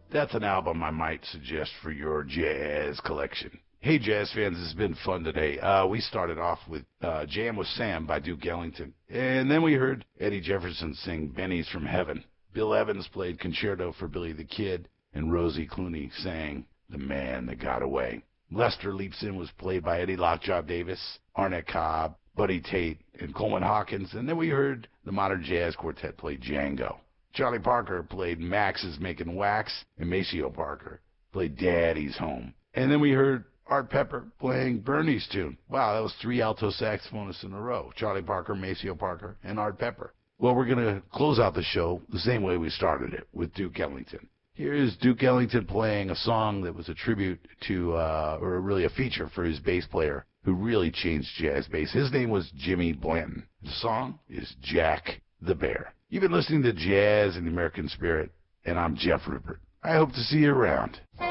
That's an album I might suggest for your jazz collection. Hey, jazz fans, it's been fun today. We started off with Jam with Sam by Duke Ellington, and then we heard Eddie Jefferson sing Benny's from Heaven. Bill Evans played Concerto for Billy the Kid, and Rosie Clooney sang The Man That Got Away. Lester Leaps In was played by Eddie Lockjaw Davis, Arnett Cobb, Buddy Tate, and Coleman Hawkins, and then we heard the Modern Jazz Quartet play Django. Charlie Parker played Max's Making Wax, and Maceo Parker played Daddy's Home. And then we heard Art Pepper playing Bernie's tune. Wow, that was 3 alto saxophonists in a row. Charlie Parker, Maceo Parker, and Art Pepper. Well, we're going to close out the show the same way we started it, with Duke Ellington. Here is Duke Ellington playing a song that was a tribute to, or really a feature for his bass player, who really changed jazz bass. His name was Jimmy Blanton. The song is Jack the Bear. You've been listening to Jazz in the American Spirit, and I'm Jeff Rupert. I hope to see you around.